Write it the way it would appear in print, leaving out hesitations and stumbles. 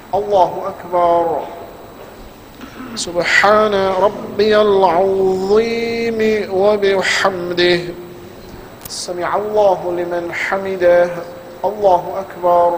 الله أكبر. سبحان ربي العظيم وبحمده. سمع الله لمن حمده. الله أكبر.